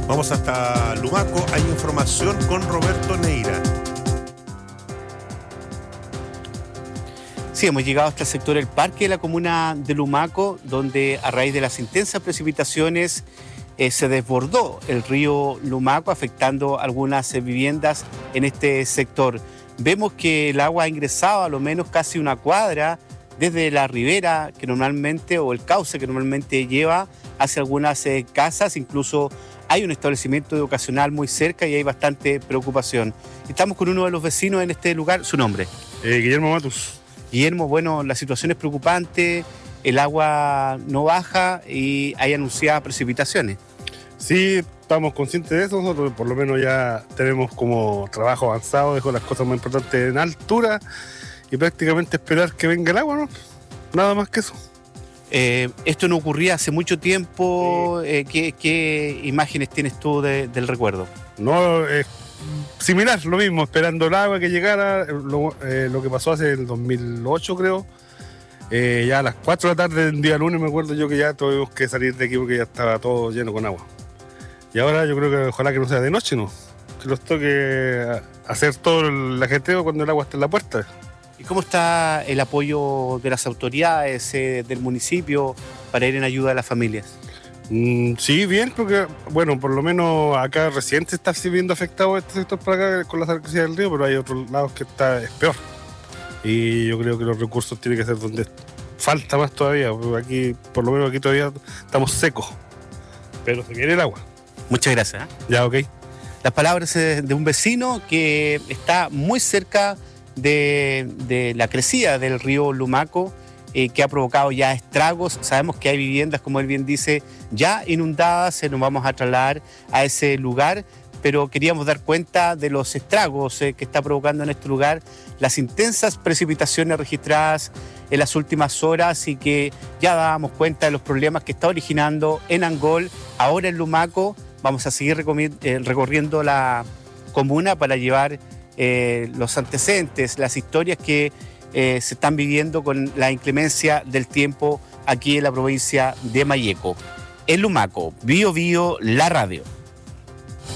Vamos hasta Lumaco, hay información con Roberto Neira. Sí, hemos llegado hasta el sector del parque de la comuna de Lumaco, donde a raíz de las intensas precipitaciones se desbordó el río Lumaco, afectando algunas viviendas en este sector. Vemos que el agua ha ingresado a lo menos casi una cuadra desde la ribera que normalmente, o el cauce que normalmente lleva hacia algunas casas. Incluso hay un establecimiento educacional muy cerca y hay bastante preocupación. Estamos con uno de los vecinos en este lugar. ¿Su nombre? Guillermo Matus. Guillermo, bueno, la situación es preocupante, el agua no baja y hay anunciadas precipitaciones. Sí, estamos conscientes de eso. Nosotros por lo menos ya tenemos como trabajo avanzado, dejo las cosas más importantes en altura y prácticamente esperar que venga el agua, ¿no? Nada más que eso. Esto no ocurría hace mucho tiempo. ¿Qué imágenes tienes tú del recuerdo? No, similar, lo mismo, esperando el agua que llegara. Lo que pasó hace el 2008, creo. Ya a las 4 de la tarde del día lunes me acuerdo yo que ya tuvimos que salir de aquí porque ya estaba todo lleno con agua. Y ahora yo creo que ojalá que no sea de noche, ¿no? Que nos toque hacer todo el ajetreo cuando el agua está en la puerta. ¿Y cómo está el apoyo de las autoridades del municipio para ir en ayuda a las familias? Sí, bien, porque, bueno, por lo menos acá recién se está viendo afectado este sector por acá con la salida del río, pero hay otros lados que es peor. Y yo creo que los recursos tienen que ser donde falta más todavía, porque aquí, por lo menos aquí todavía estamos secos, pero se viene el agua. Muchas gracias. Ya, ok. Las palabras de un vecino que está muy cerca de la crecida del río Lumaco, que ha provocado ya estragos. Sabemos que hay viviendas, como él bien dice, ya inundadas. Nos vamos a trasladar a ese lugar, pero queríamos dar cuenta de los estragos que está provocando en este lugar las intensas precipitaciones registradas en las últimas horas, y que ya dábamos cuenta de los problemas que está originando en Angol, ahora en Lumaco. Vamos a seguir recorriendo la comuna para llevar los antecedentes, las historias que se están viviendo con la inclemencia del tiempo aquí en la provincia de Malleco. En Lumaco, Bío Bío, la radio.